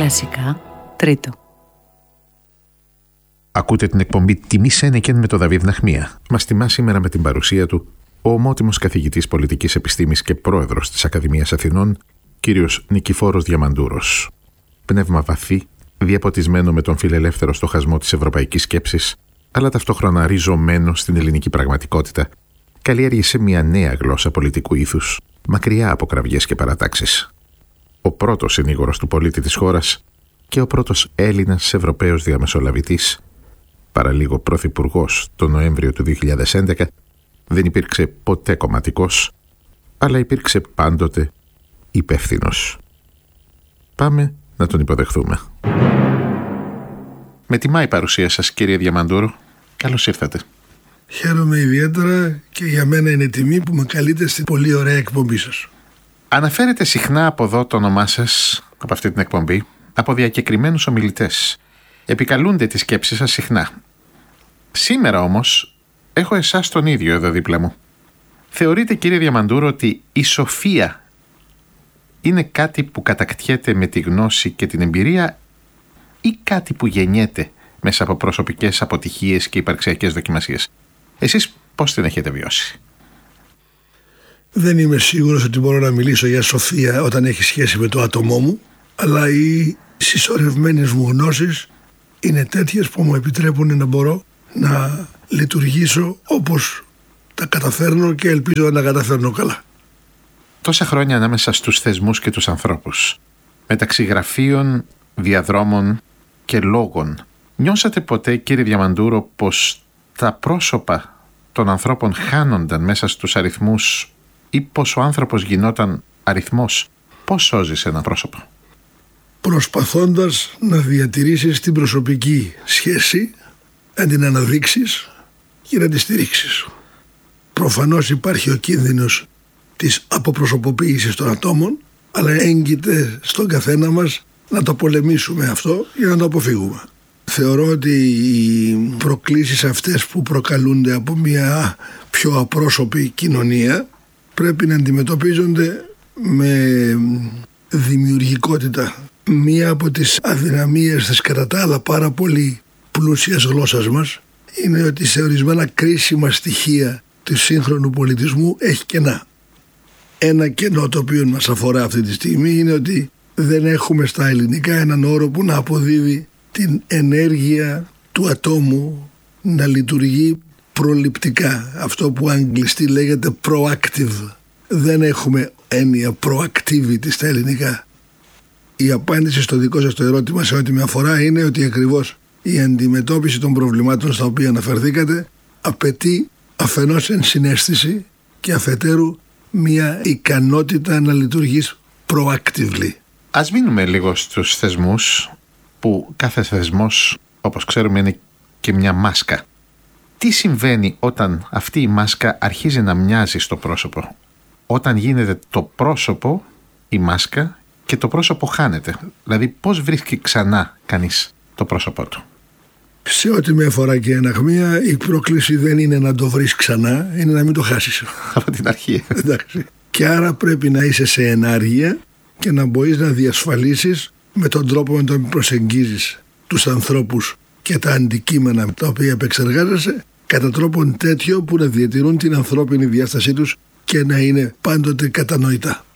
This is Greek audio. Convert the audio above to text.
Κλασικά, τρίτο. Ακούτε την εκπομπή «Τιμή Σένεκεν» με τον Δαβίδ Ναχμία. Μας τιμά σήμερα με την παρουσία του ο ομότιμος καθηγητής πολιτικής επιστήμης και πρόεδρος της Ακαδημίας Αθηνών, κύριος Νικηφόρος Διαμαντούρος. Πνεύμα βαθύ, διαποτισμένο με τον φιλελεύθερο στοχασμό της ευρωπαϊκής σκέψης, αλλά ταυτόχρονα ριζωμένο στην ελληνική πραγματικότητα, καλλιέργησε μια νέα γλώσσα πολιτικού ήθους, μακριά από κραυγές και παρατάξεις. Ο πρώτος συνήγορος του πολίτη της χώρας και ο πρώτος Έλληνας Ευρωπαίος διαμεσολαβητής, παραλίγο πρωθυπουργός το Νοέμβριο του 2011, δεν υπήρξε ποτέ κομματικός, αλλά υπήρξε πάντοτε υπεύθυνος. Πάμε να τον υποδεχθούμε. Με τιμά η παρουσία σας, κύριε Διαμαντούρο. Καλώς ήρθατε. Χαίρομαι ιδιαίτερα και για μένα είναι τιμή που με καλείτε στην πολύ ωραία εκπομπή σας. Αναφέρετε συχνά από εδώ το όνομά σας, από αυτή την εκπομπή, από διακεκριμένους ομιλητές. Επικαλούνται τη σκέψη σας συχνά. Σήμερα όμως έχω εσάς τον ίδιο εδώ δίπλα μου. Θεωρείτε, κύριε Διαμαντούρο, ότι η σοφία είναι κάτι που κατακτιέται με τη γνώση και την εμπειρία ή κάτι που γεννιέται μέσα από προσωπικές αποτυχίες και υπαρξιακές δοκιμασίες? Εσείς πώς την έχετε βιώσει? Δεν είμαι σίγουρος ότι μπορώ να μιλήσω για σοφία όταν έχει σχέση με το άτομό μου, αλλά οι συσσωρευμένες μου γνώσεις είναι τέτοιες που μου επιτρέπουν να μπορώ να λειτουργήσω όπως τα καταφέρνω και ελπίζω να καταφέρνω καλά. Τόσα χρόνια ανάμεσα στους θεσμούς και τους ανθρώπους, μεταξύ γραφείων, διαδρόμων και λόγων, νιώσατε ποτέ, κύριε Διαμαντούρο, πως τα πρόσωπα των ανθρώπων χάνονταν μέσα στους αριθμούς ή πως ο άνθρωπος γινόταν αριθμός? Πώς σώζεις ένα πρόσωπο? Προσπαθώντας να διατηρήσεις την προσωπική σχέση, να την αναδείξεις και να τη στηρίξεις. Προφανώς υπάρχει ο κίνδυνος της αποπροσωποποίησης των ατόμων, αλλά έγκυται στον καθένα μας να το πολεμήσουμε αυτό για να το αποφύγουμε. Θεωρώ ότι οι προκλήσεις αυτές που προκαλούνται από μια πιο απρόσωπη κοινωνία πρέπει να αντιμετωπίζονται με δημιουργικότητα. Μία από τις αδυναμίες της κατά τα άλλα πάρα πολύ πλούσιας γλώσσας μας είναι ότι σε ορισμένα κρίσιμα στοιχεία του σύγχρονου πολιτισμού έχει κενά. Ένα κενό το οποίο μας αφορά αυτή τη στιγμή είναι ότι δεν έχουμε στα ελληνικά έναν όρο που να αποδίδει την ενέργεια του ατόμου να λειτουργεί προληπτικά. Αυτό που αγγλιστή λέγεται proactive. Δεν έχουμε έννοια proactivity στα ελληνικά. Η απάντηση στο δικό σας το ερώτημα σε ό,τι με αφορά είναι ότι ακριβώς η αντιμετώπιση των προβλημάτων στα οποία αναφερθήκατε απαιτεί αφενός ενσυναίσθηση και αφετέρου μια ικανότητα να λειτουργείς proactively. Ας μείνουμε λίγο στους θεσμούς, που κάθε θεσμός, όπως ξέρουμε, είναι και μια μάσκα. Τι συμβαίνει όταν αυτή η μάσκα αρχίζει να μοιάζει στο πρόσωπο? Όταν γίνεται το πρόσωπο η μάσκα και το πρόσωπο χάνεται. Δηλαδή πώς βρίσκει ξανά κανείς το πρόσωπό του? Σε ό,τι με αφορά και Αναχμία, η πρόκληση δεν είναι να το βρεις ξανά, είναι να μην το χάσεις. Από την αρχή. Εντάξει. Και άρα πρέπει να είσαι σε ενάργεια και να μπορείς να διασφαλίσεις με τον τρόπο με τον προσεγγίζεις τους ανθρώπους και τα αντικείμενα τα οποία επεξεργάζεσαι κατά τρόπον τέτοιο που να διατηρούν την ανθρώπινη διάστασή τους και να είναι πάντοτε κατανοητά.